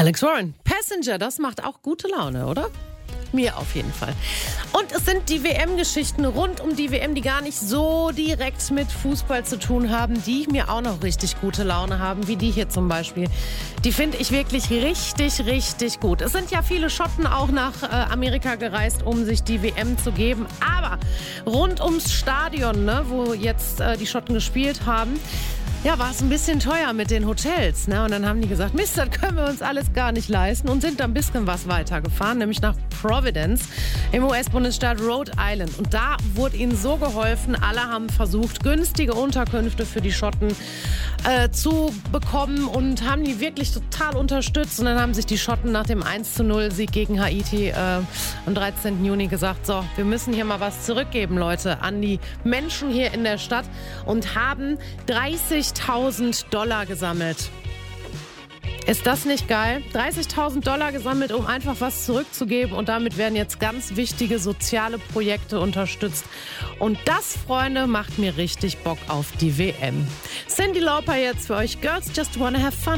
Alex Warren, Passenger, das macht auch gute Laune, oder? Mir auf jeden Fall. Und es sind die WM-Geschichten rund um die WM, die gar nicht so direkt mit Fußball zu tun haben, die mir auch noch richtig gute Laune haben, wie die hier zum Beispiel. Die finde ich wirklich richtig, richtig gut. Es sind ja viele Schotten auch nach Amerika gereist, um sich die WM zu geben. Aber rund ums Stadion, ne, wo jetzt die Schotten gespielt haben, ja, war es ein bisschen teuer mit den Hotels, ne? Und dann haben die gesagt, Mist, das können wir uns alles gar nicht leisten und sind dann ein bisschen was weitergefahren, nämlich nach Providence im US-Bundesstaat Rhode Island. Und da wurde ihnen so geholfen, alle haben versucht, günstige Unterkünfte für die Schotten zu bekommen und haben die wirklich total unterstützt. Und dann haben sich die Schotten nach dem 1:0-Sieg gegen Haiti am 13. Juni gesagt, so, wir müssen hier mal was zurückgeben, Leute, an die Menschen hier in der Stadt und haben $30.000 gesammelt. Ist das nicht geil? $30.000 gesammelt, um einfach was zurückzugeben, und damit werden jetzt ganz wichtige soziale Projekte unterstützt. Und das, Freunde, macht mir richtig Bock auf die WM. Cyndi Lauper jetzt für euch. Girls Just Wanna Have Fun.